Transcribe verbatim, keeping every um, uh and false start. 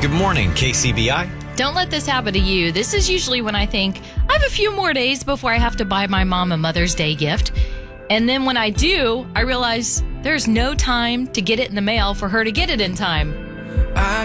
Good morning, K C B I. Don't let this happen to you. This is usually when I think, I have a few more days before I have to buy my mom a Mother's Day gift. And then when I do, I realize there's no time to get it in the mail for her to get it in time. I